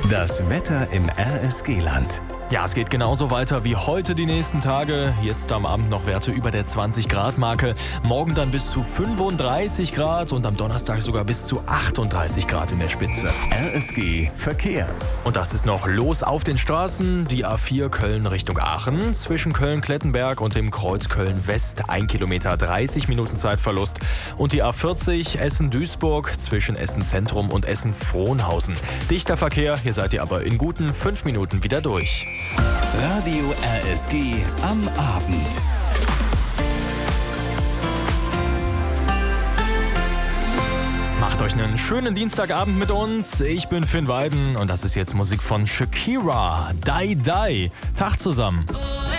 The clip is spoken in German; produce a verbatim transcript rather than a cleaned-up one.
Das Wetter im R S G-Land. Ja, es geht genauso weiter wie heute die nächsten Tage. Jetzt am Abend noch Werte über der zwanzig Grad Marke. Morgen dann bis zu fünfunddreißig Grad und am Donnerstag sogar bis zu achtunddreißig Grad in der Spitze. R S G Verkehr. Und das ist noch los auf den Straßen. Die A vier Köln Richtung Aachen. Zwischen Köln-Klettenberg und dem Kreuz Köln-West ein Kilometer, dreißig Minuten Zeitverlust. Und die A vierzig Essen-Duisburg zwischen Essen-Zentrum und Essen-Frohnhausen. Dichter Verkehr, hier seid ihr aber in guten fünf Minuten wieder durch. Radio R S G am Abend. Macht euch einen schönen Dienstagabend mit uns. Ich bin Finn Weiden und das ist jetzt Musik von Shakira. Die Die. Tag zusammen.